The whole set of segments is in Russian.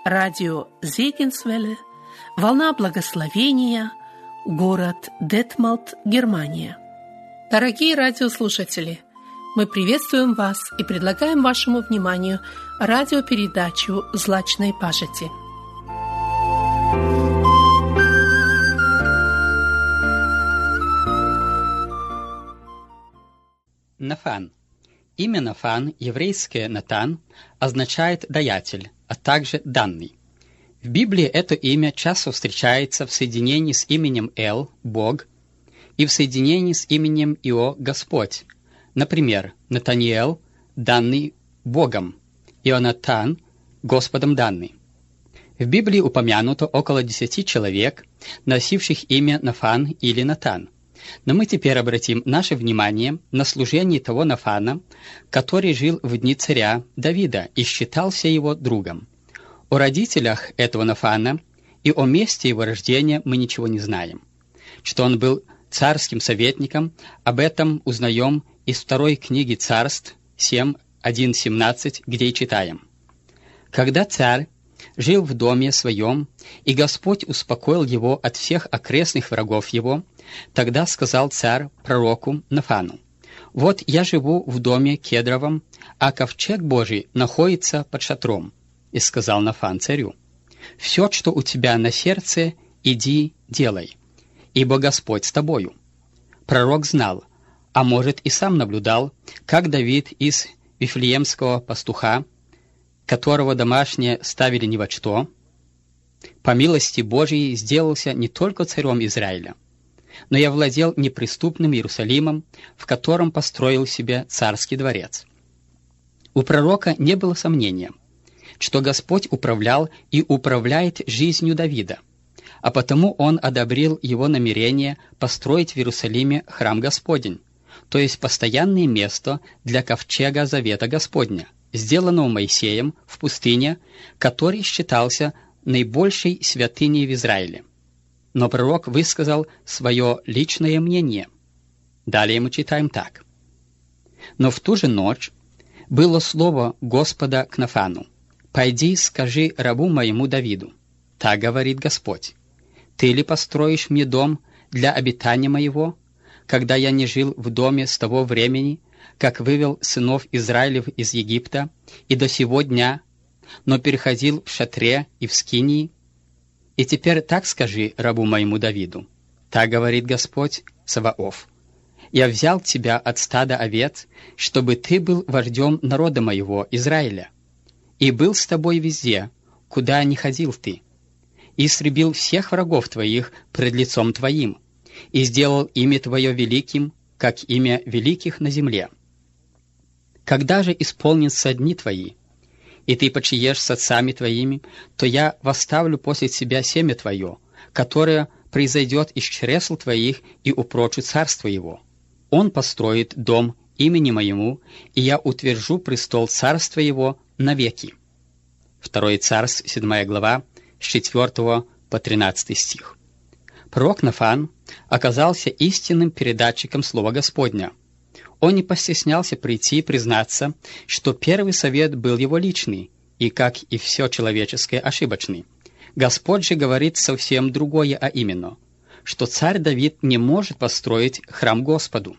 радио Зегенсвелле, волна благословения, город Детмалт, Германия. Дорогие радиослушатели, мы приветствуем вас и предлагаем вашему вниманию радиопередачу «Злачной пажити». Нафан. Имя Нафан, еврейское Натан, означает «даятель», а также «данный». В Библии это имя часто встречается в соединении с именем Эл, Бог, и в соединении с именем Ио, Господь. Например, Натаниэл, данный Богом, Ионатан, Господом данный. В Библии упомянуто около 10 человек, носивших имя Нафан или Натан. Но мы теперь обратим наше внимание на служение того Нафана, который жил в дни царя Давида и считался его другом. О родителях этого Нафана и о месте его рождения мы ничего не знаем. Что он был царским советником, об этом узнаем из 2 книги Царств 7:1-17, где и читаем. «Когда царь жил в доме своем, и Господь успокоил его от всех окрестных врагов его, тогда сказал царь пророку Нафану: «Вот я живу в доме кедровом, а ковчег Божий находится под шатром». И сказал Нафан царю: «Все, что у тебя на сердце, иди делай, ибо Господь с тобою». Пророк знал, а может и сам наблюдал, как Давид из вифлеемского пастуха, которого домашние ставили ни во что, по милости Божией сделался не только царем Израиля, но и овладел неприступным Иерусалимом, в котором построил себе царский дворец. У пророка не было сомнения, что Господь управлял и управляет жизнью Давида, а потому он одобрил его намерение построить в Иерусалиме храм Господень, то есть постоянное место для ковчега Завета Господня, сделанного Моисеем в пустыне, который считался наибольшей святыней в Израиле. Но пророк высказал свое личное мнение. Далее мы читаем так. «Но в ту же ночь было слово Господа к Нафану: «Пойди, скажи рабу моему Давиду, так говорит Господь: ты ли построишь мне дом для обитания моего, когда я не жил в доме с того времени, как вывел сынов Израилев из Египта, и до сего дня, но переходил в шатре и в скинии? И теперь так скажи рабу моему Давиду: так говорит Господь Саваоф: я взял тебя от стада овец, чтобы ты был вождем народа моего, Израиля, и был с тобой везде, куда ни ходил ты, и истребил всех врагов твоих пред лицом твоим, и сделал имя твое великим, как имя великих на земле. Когда же исполнятся дни твои, и ты почиешь с отцами твоими, то я восставлю после себя семя твое, которое произойдет из чресл твоих и упрочу царство его. Он построит дом имени моему, и я утвержу престол царства его навеки». 2 Царств, 7 глава, с 4 по 13 стих. Пророк Нафан оказался истинным передатчиком Слова Господня. Он не постеснялся прийти и признаться, что первый совет был его личный, и, как и все человеческое, ошибочный. Господь же говорит совсем другое, а именно, что царь Давид не может построить храм Господу.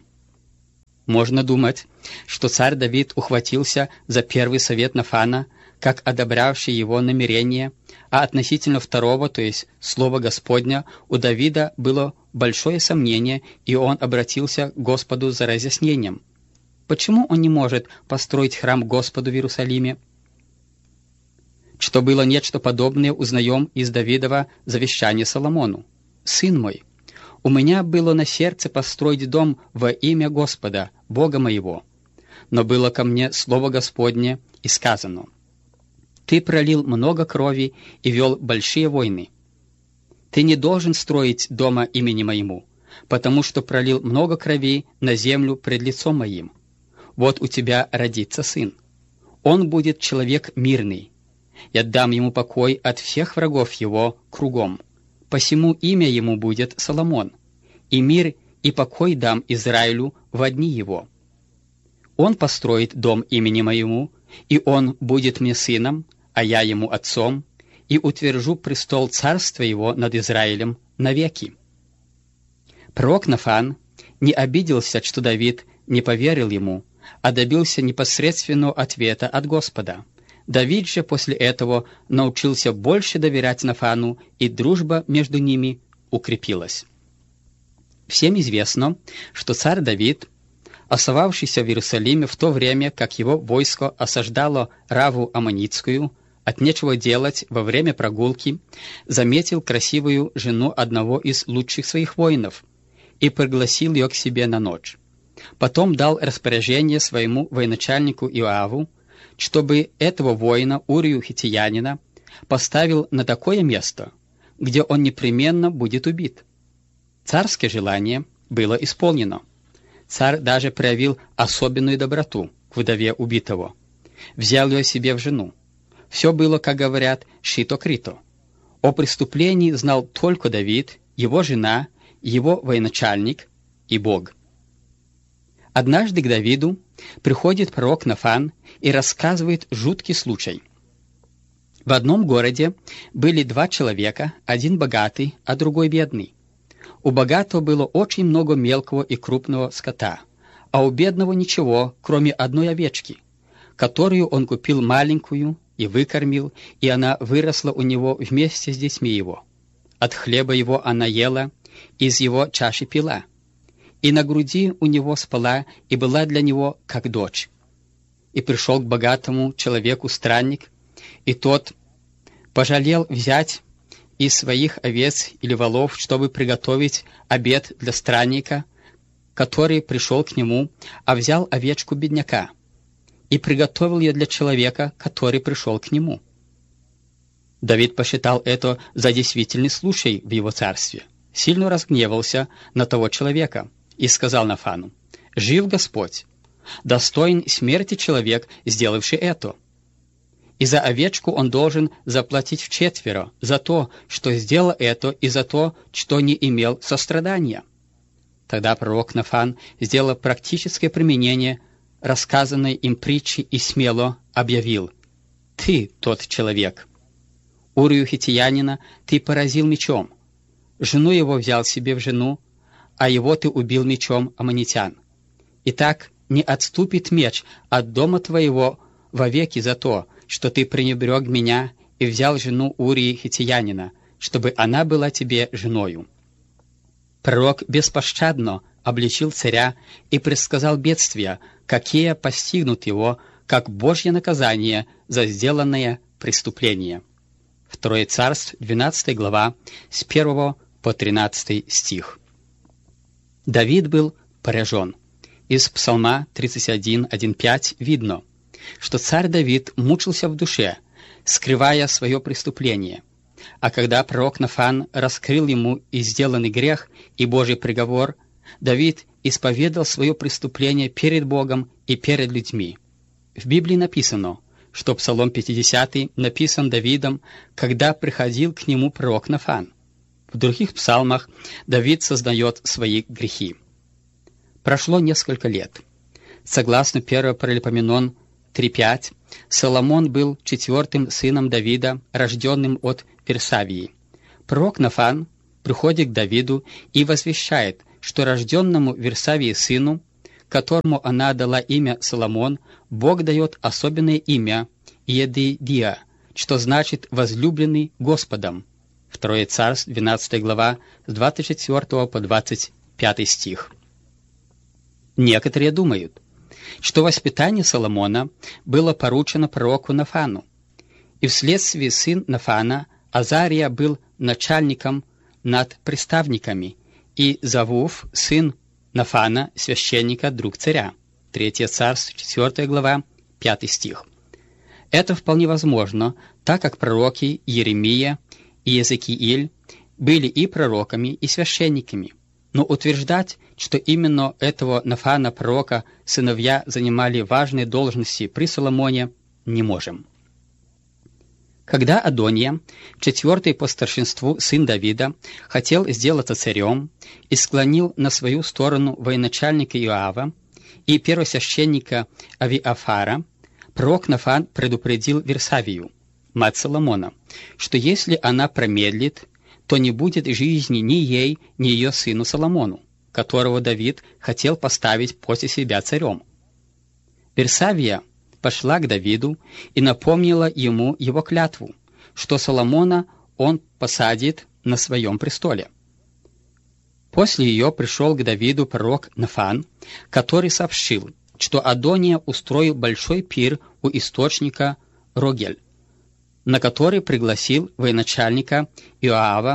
Можно думать, что царь Давид ухватился за первый совет Нафана, как одобрявший его намерение, а относительно второго, то есть слова Господня, у Давида было большое сомнение, и он обратился к Господу за разъяснением. Почему он не может построить храм Господу в Иерусалиме? Что было нечто подобное, узнаем из Давидова завещания Соломону: «Сын мой, у меня было на сердце построить дом во имя Господа, Бога моего, но было ко мне слово Господне, и сказано: ты пролил много крови и вел большие войны. Ты не должен строить дома имени моему, потому что пролил много крови на землю пред лицом моим. Вот у тебя родится сын. Он будет человек мирный. Я дам ему покой от всех врагов его кругом. Посему имя ему будет Соломон, и мир и покой дам Израилю во дни его. Он построит дом имени моему, и он будет мне сыном, а я ему отцом, и утвержу престол царства его над Израилем навеки». Пророк Нафан не обиделся, что Давид не поверил ему, а добился непосредственного ответа от Господа. Давид же после этого научился больше доверять Нафану, и дружба между ними укрепилась. Всем известно, что царь Давид, остававшийся в Иерусалиме в то время, как его войско осаждало Раву Аммонитскую, от нечего делать во время прогулки, заметил красивую жену одного из лучших своих воинов и пригласил ее к себе на ночь. Потом дал распоряжение своему военачальнику Иоаву, чтобы этого воина, Урию Хиттиянина, поставил на такое место, где он непременно будет убит. Царское желание было исполнено. Царь даже проявил особенную доброту к вдове убитого. Взял ее себе в жену. Все было, как говорят, шито-крито. О преступлении знал только Давид, его жена, его военачальник и Бог. Однажды к Давиду приходит пророк Нафан и рассказывает жуткий случай. В одном городе были два человека, один богатый, а другой бедный. У богатого было очень много мелкого и крупного скота, а у бедного ничего, кроме одной овечки, которую он купил маленькую и выкормил, и она выросла у него вместе с детьми его. От хлеба его она ела, из его чаши пила, и на груди у него спала, и была для него как дочь. И пришел к богатому человеку странник, и тот пожалел взять из своих овец или волов, чтобы приготовить обед для странника, который пришел к нему, а взял овечку бедняка и приготовил ее для человека, который пришел к нему. Давид посчитал это за действительный случай в его царстве, сильно разгневался на того человека и сказал Нафану: «Жив Господь, достоин смерти человек, сделавший это. И за овечку он должен заплатить вчетверо за то, что сделал это, и за то, что не имел сострадания». Тогда пророк Нафан сделал практическое применение рассказанной им притчи и смело объявил: «Ты тот человек. Урию Хиттиянина ты поразил мечом, жену его взял себе в жену, а его ты убил мечом аммонитян. Итак, не отступит меч от дома твоего вовеки за то, что ты пренебрег меня и взял жену Урии Хиттиянина, чтобы она была тебе женою». Пророк беспощадно обличил царя и предсказал бедствия, какие постигнут его, как Божье наказание за сделанное преступление. 2 Царств, 12 глава, с 1 по 13 стих. Давид был поражен. Из Псалма 31:1-5 видно, что царь Давид мучился в душе, скрывая свое преступление. А когда пророк Нафан раскрыл ему и сделанный грех, и Божий приговор, Давид исповедал свое преступление перед Богом и перед людьми. В Библии написано, что Псалом 50 написан Давидом, когда приходил к нему пророк Нафан. В других псалмах Давид сознает свои грехи. Прошло несколько лет. Согласно 1 Паралипоменон 3:5, Соломон был четвертым сыном Давида, рожденным от Версавии. Пророк Нафан приходит к Давиду и возвещает, что рожденному в Версавии сыну, которому она дала имя Соломон, Бог дает особенное имя Едидия, что значит «возлюбленный Господом». 2 Царств, 12 глава, с 24 по 25 стих. Некоторые думают, что воспитание Соломона было поручено пророку Нафану, и вследствие сын Нафана Азария был начальником над приставниками, и Завуф, сын Нафана, священника, друг царя. 3 Царств, 4 глава, 5 стих. Это вполне возможно, так как пророки Иеремия и Иезекииль были и пророками, и священниками. Но утверждать, что именно этого Нафана пророка сыновья занимали важные должности при Соломоне, не можем. Когда Адония, четвертый по старшинству сын Давида, хотел сделаться царем и склонил на свою сторону военачальника Иоава и первосвященника Авиафара, пророк Нафан предупредил Версавию: мать Соломона, что если она промедлит, то не будет жизни ни ей, ни ее сыну Соломону, которого Давид хотел поставить после себя царем. Версавия пошла к Давиду и напомнила ему его клятву, что Соломона он посадит на своем престоле. После ее пришел к Давиду пророк Нафан, который сообщил, что Адония устроил большой пир у источника Рогель, на который пригласил военачальника Иоава